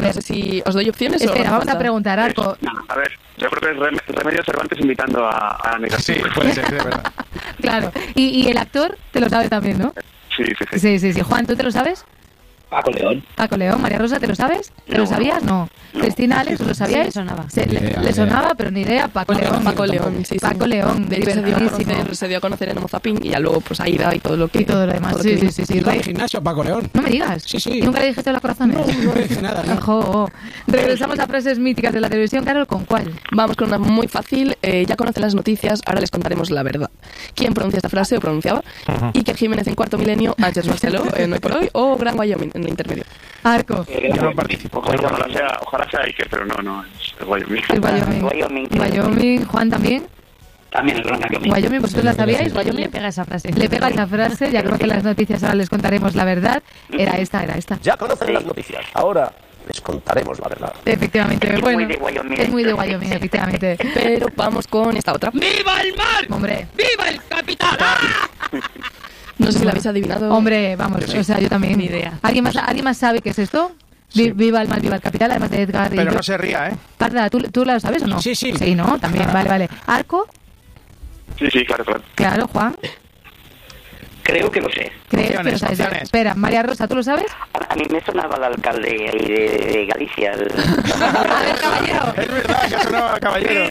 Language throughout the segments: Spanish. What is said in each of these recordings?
no sé si os doy opciones. Espera, o vamos a preguntar, Arco. No, a ver, yo creo que es Remedios Cervantes invitando a negar. Sí, puede ser, de verdad. Claro. ¿Y el actor? Te lo sabes también, ¿no? Sí. Sí. Juan, ¿tú te lo sabes? Paco León. Paco León. María Rosa, ¿te lo sabes? ¿Te lo sabías? No. Cristina, Alex, ¿os lo sabíais? Sí, sonaba. Le sonaba, pero ni idea. Paco León. Paco León, sí. Paco León, De hecho, se dio a conocer en Homo Zapping y ya luego pues Aida y todo lo que... Y todo lo demás, sí. ¿Iba al gimnasio Paco León? No me digas. Sí. ¿Y nunca le dijiste a los corazones? No dije nada. No. Ojo. Regresamos a frases míticas de la televisión. Carol, ¿con cuál? Vamos con una muy fácil. Ya conocen las noticias, ahora les contaremos la verdad. ¿Quién pronuncia esta frase o pronunciaba? Iker Jiménez en Cuarto Milenio, Ángels Barceló en Hoy por Hoy o Gran Wyoming en el intermedio. Arco. Yo no participo. Ojalá sea Iker, pero no, es Wyoming. Es Wyoming. Juan también. También el Gran Wyoming. Wyoming, ¿vosotros la sabíais? Le pega esa frase. Le pega esa frase, ya creo que las noticias ahora les contaremos la verdad. Era esta. Ya conocen las noticias, ahora les contaremos la verdad. Efectivamente, Es bueno. muy de Wyoming. Es muy de Wyoming, efectivamente. Pero vamos con esta otra. ¡Viva el mar! Hombre. ¡Viva el capitán! No sé si la habéis adivinado. Hombre, vamos, o sea, yo también. Ni idea. ¿Alguien más sabe qué es esto? Viva el mar, viva el capital, además de Edgar. Pero no se ría, ¿eh? Parda, ¿tú la sabes o no? Sí. Sí, ¿no? También, vale. ¿Arco? Sí, claro. Claro, Juan. Creo que lo sé. ¿Crees que lo sabes? Opciones. Espera, María Rosa, ¿tú lo sabes? A mí me sonaba el alcalde ahí de Galicia. A ver, caballero. Es verdad, ya sonaba caballero.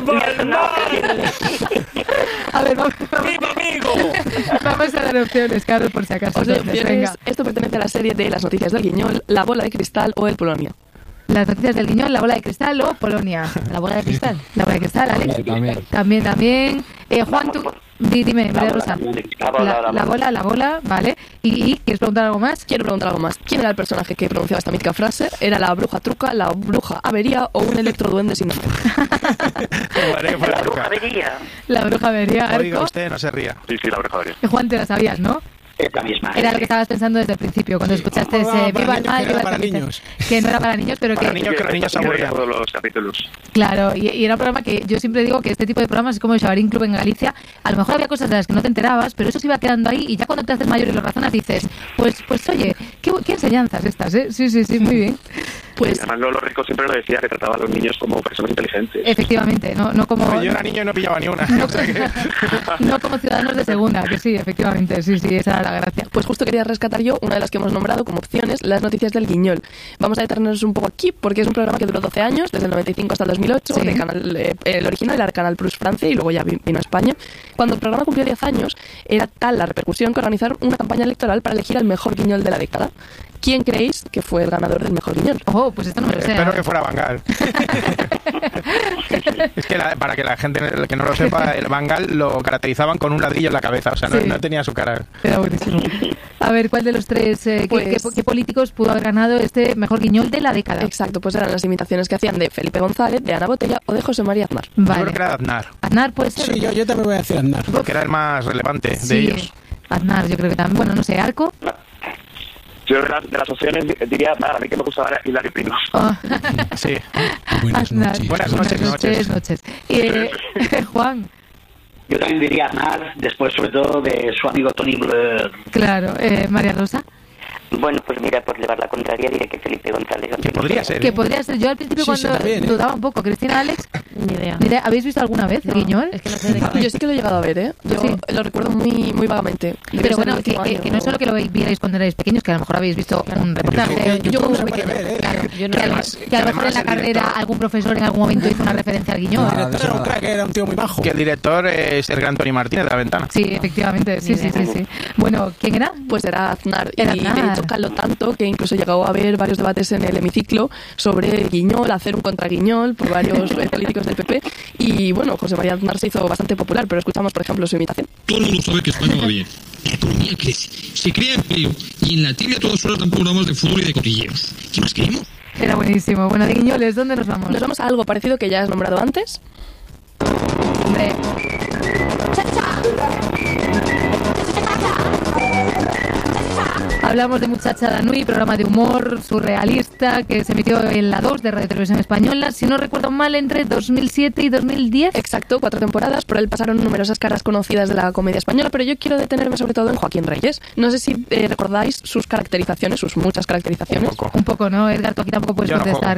A ver, vamos. ¡Viva amigo! Vamos a dar opciones, Carlos, por si acaso. Os doy Entonces, opciones. venga. Esto pertenece a la serie de Las Noticias del Guiñol, La Bola de Cristal o El Polonia. Las noticias del Guiñol, la bola de cristal o Polonia. La bola de cristal. La bola de cristal, Alex. También. Juan, tú. Dime, María Rosa. La bola, vale. ¿Y quieres preguntar algo más? Quiero preguntar algo más. ¿Quién era el personaje que pronunciaba esta mítica frase? ¿Era la bruja truca, la bruja avería o un electroduende sin nombre? La bruja vería. La bruja vería, Oiga, Arco. usted no se ría. Sí, la bruja vería. Juan, te la sabías, ¿no? Es la misma. Era lo que estabas pensando desde el principio, cuando escuchaste ese Viva el mar, que no viva era el para capital. niños. Que no era para niños, pero Para que... niños que los niños se aburrían. Todos los capítulos. Claro, y era un programa que yo siempre digo que este tipo de programas es como el Xabarín Club en Galicia. A lo mejor había cosas de las que no te enterabas, pero eso se iba quedando ahí y ya cuando te haces mayor y lo razonas dices, pues oye, qué enseñanzas estas, ¿eh? Sí, muy bien. Pues Además, Lolo Rico siempre lo decía, que trataba a los niños como personas inteligentes. efectivamente, no como... Yo era niño y no pillaba ni una. No, O sea que- no como ciudadanos de segunda, que sí, efectivamente, sí, esa era la gracia. Pues justo quería rescatar yo una de las que hemos nombrado como opciones, Las Noticias del Guiñol. Vamos a detenernos un poco aquí porque es un programa que duró 12 años, desde el 95 hasta el 2008, Sí. de canal, el original era Canal Plus Francia y luego ya vino a España. Cuando el programa cumplió 10 años, era tal la repercusión que organizaron una campaña electoral para elegir al mejor guiñol de la década. ¿Quién creéis que fue el ganador del mejor guiñol? Oh, pues esto no me lo sé. Espero que fuera Bangal. Es que para que la gente que no lo sepa, el Bangal lo caracterizaban con un ladrillo en la cabeza, o sea, Sí. no tenía su cara. Era buenísimo. A ver, ¿cuál de los tres, Pues- qué políticos pudo haber ganado este mejor guiñol de la década? Exacto, pues eran las imitaciones que hacían de Felipe González, de Ana Botella o de José María Aznar. Yo Vale. creo que era Aznar, Aznar puede ser. Sí, yo también voy a decir Aznar. porque era el más relevante de Sí, ellos. Aznar, yo creo que también. Bueno, no sé, Arco. Yo de las opciones diría, a mí que me gustaba Hilary Pino. Oh. Sí. Buenas Aznar. noches. Buenas noches. Juan, Yo también diría Aznar, después sobre todo de su amigo Tony Blair. claro. María Rosa. Bueno, pues mira, por llevar la contraria diré que Felipe González. Que podría ser. Que podría ser. Yo al principio Sí, sí, cuando también, ¿eh? dudaba un poco. Cristina, Alex. Ni idea. Mira, ¿habéis visto alguna vez el guiñol? Es que no sé de qué. Yo sí que lo he llegado a ver, ¿eh? Yo Sí. lo recuerdo muy, muy vagamente. Debe Pero ser bueno, el último año. que no es solo que lo vierais cuando erais pequeños, que a lo mejor habéis visto un reportaje. Yo cuando era se puede pequeña. ver, ¿eh? Claro, Yo no que, sé. que a lo mejor en la el carrera director- algún profesor en algún momento hizo una referencia al guiñol. El director era un crack, era un tío muy bajo. Que el director es el gran Tony Martínez de La Ventana. Sí, efectivamente, sí. Bueno, ¿quién era? Pues era Aznar. Era y Aznar. de hecho caló tanto que incluso llegó a haber varios debates en el hemiciclo sobre Guiñol, hacer un contraguiñol por varios políticos del PP. Y bueno, José María Aznar se hizo bastante popular, pero escuchamos, por ejemplo, su imitación. Todo el mundo sabe que España va bien. La economía crece, se crea empleo y en la tele a todas horas dan programas de fútbol y de cotilleos. ¿Qué más queremos? Era buenísimo. Bueno, de guiñoles, ¿dónde nos vamos? Nos vamos a algo parecido que ya has nombrado antes. Hombre. Hablamos de Muchacha Danui, programa de humor surrealista que se emitió en la 2 de Radio Televisión Española, si no recuerdo mal, entre 2007 y 2010. Exacto, 4 temporadas. Por él pasaron numerosas caras conocidas de la comedia española, pero yo quiero detenerme sobre todo en Joaquín Reyes. No sé si recordáis sus caracterizaciones, sus muchas caracterizaciones. Un poco. Un poco, ¿no? Edgar, tú aquí tampoco puedes Yo no contestar.